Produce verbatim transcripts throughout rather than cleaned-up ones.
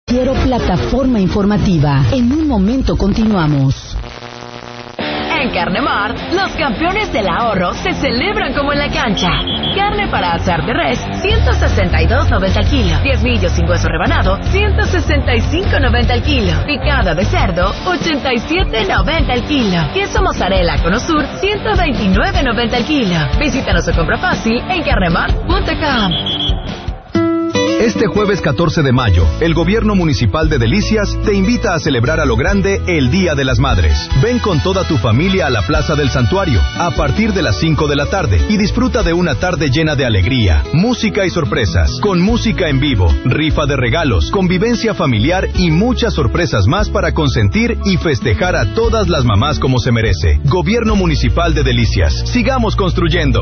Quiero plataforma informativa. En un momento continuamos. En Carnemart, los campeones del ahorro se celebran como en la cancha. Carne para asar de res, ciento sesenta y dos noventa el kilo. diez millos sin hueso rebanado, ciento sesenta y cinco noventa el kilo. Picada de cerdo, ochenta y siete noventa el kilo. Queso mozzarella con Osur, ciento veintinueve noventa el kilo. Visítanos o compra fácil en carnemart punto com. Este jueves catorce de mayo, el Gobierno Municipal de Delicias te invita a celebrar a lo grande el Día de las Madres. Ven con toda tu familia a la Plaza del Santuario a partir de las cinco de la tarde y disfruta de una tarde llena de alegría, música y sorpresas, con música en vivo, rifa de regalos, convivencia familiar y muchas sorpresas más para consentir y festejar a todas las mamás como se merece. Gobierno Municipal de Delicias. Sigamos construyendo.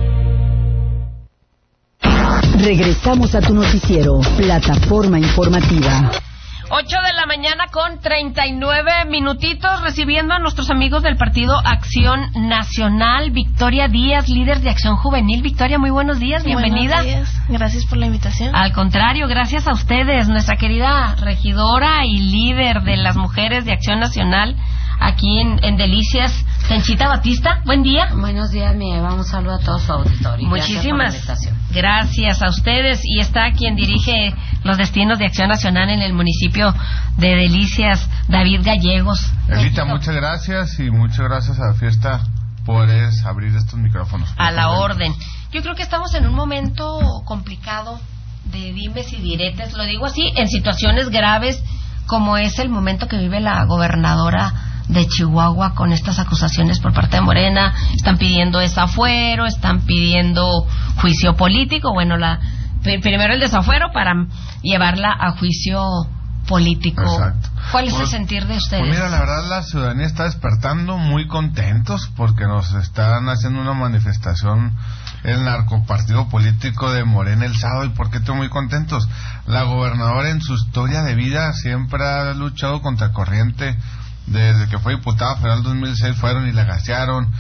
Regresamos a tu noticiero, plataforma informativa. ocho de la mañana con treinta y nueve minutitos, recibiendo a nuestros amigos del Partido Acción Nacional. Victoria Díaz, líder de Acción Juvenil. Victoria, muy buenos días, bienvenida. Buenos días, gracias por la invitación. Al contrario, gracias a ustedes, nuestra querida regidora y líder de las mujeres de Acción Nacional aquí en, en Delicias, Tenchita Batista. Buen día. Buenos días, mi Eva. Un saludo a todos su auditorio. Muchísimas gracias, gracias a ustedes. Y está quien dirige los destinos de Acción Nacional en el municipio de Delicias, David Gallegos. Evita, muchas gracias y muchas gracias a la fiesta por es abrir estos micrófonos. A la orden. Yo creo que estamos en un momento complicado de dimes y diretes, lo digo así, en situaciones graves como es el momento que vive la gobernadora de Chihuahua con estas acusaciones por parte de Morena. Están pidiendo desafuero, están pidiendo juicio político. Bueno, la primero el desafuero para llevarla a juicio político. Exacto. ¿Cuál es pues, el sentir de ustedes? Pues mira, la verdad la ciudadanía está despertando muy contentos porque nos están haciendo una manifestación el narcopartido político de Morena el sábado. ¿Y por qué estoy muy contentos? La gobernadora en su historia de vida siempre ha luchado contra corriente. Desde que fue diputada federal en dos mil seis fueron y la gasearon.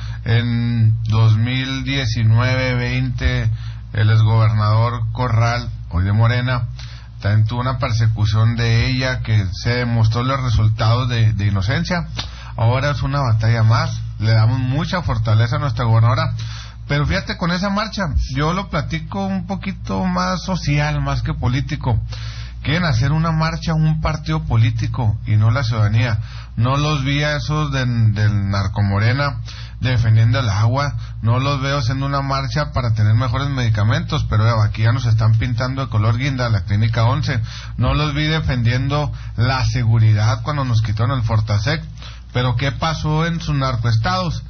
En dos mil diecinueve veinte el exgobernador Corral, hoy de Morena, también tuvo una persecución de ella que se demostró los resultados de, de inocencia. Ahora es una batalla más. Le damos mucha fortaleza a nuestra gobernadora. Pero fíjate, con esa marcha, yo lo platico un poquito más social, más que político. Quieren hacer una marcha un partido político y no la ciudadanía. No los vi a esos de, del narcomorena defendiendo el agua, no los veo haciendo una marcha para tener mejores medicamentos, pero aquí ya nos están pintando de color guinda la clínica once. No los vi defendiendo la seguridad cuando nos quitaron el Fortasec. Pero ¿qué pasó en sus narcoestados?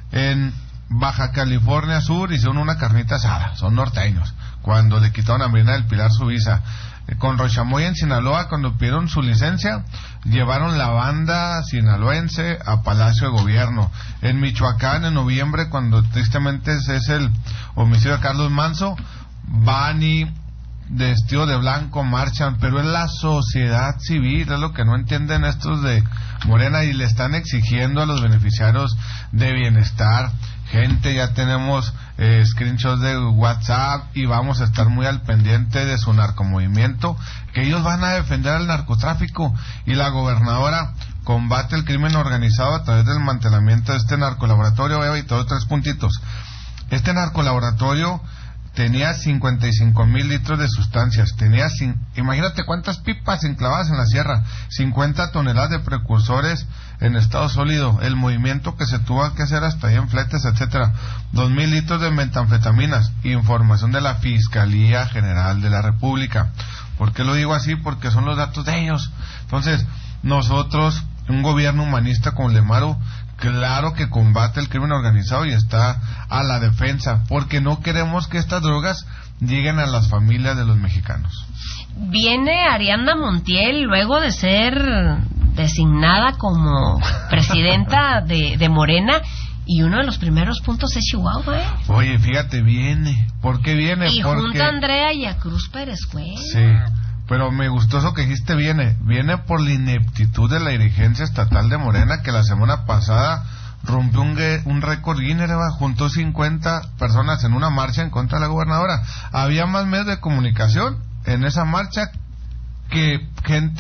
En Baja California Sur hicieron una carnita asada, son norteños, cuando le quitaron a Marina del Pilar su visa. Con Rochamoy en Sinaloa, cuando pidieron su licencia, llevaron la banda sinaloense a Palacio de Gobierno. En Michoacán, en noviembre, cuando tristemente es, es el homicidio de Carlos Manso, van y vestido de blanco marchan, pero es la sociedad civil, es lo que no entienden estos de Morena, y le están exigiendo a los beneficiarios de bienestar. Gente, ya tenemos eh, screenshots de WhatsApp y vamos a estar muy al pendiente de su narcomovimiento, que ellos van a defender al narcotráfico, y la gobernadora combate el crimen organizado a través del mantenimiento de este narcolaboratorio. Eva, y todos tres puntitos. Este narcolaboratorio tenía cincuenta y cinco mil litros de sustancias, tenía, sin, imagínate cuántas pipas enclavadas en la sierra, cincuenta toneladas de precursores en estado sólido, el movimiento que se tuvo que hacer hasta ahí en fletes, etcétera, dos mil litros de metanfetaminas, información de la Fiscalía General de la República. ¿Por qué lo digo así? Porque son los datos de ellos. Entonces, nosotros, un gobierno humanista como el de Maru, claro que combate el crimen organizado y está a la defensa, porque no queremos que estas drogas lleguen a las familias de los mexicanos. Viene Ariadna Montiel luego de ser designada como presidenta de, de Morena, y uno de los primeros puntos es Chihuahua, ¿eh? Oye, fíjate, viene. ¿Por qué viene? Y Porque... junto a Andrea y a Cruz Pérez Cuellar. Sí. Pero me gustó eso que dijiste, viene. Viene por la ineptitud de la dirigencia estatal de Morena, que la semana pasada rompió un, un récord Guinness, juntó cincuenta personas en una marcha en contra de la gobernadora. Había más medios de comunicación en esa marcha que gente